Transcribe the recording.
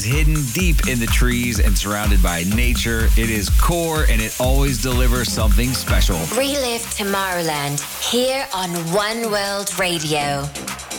Hidden deep in the trees and surrounded by nature, it is core and it always delivers something special. Relive Tomorrowland here on One World Radio.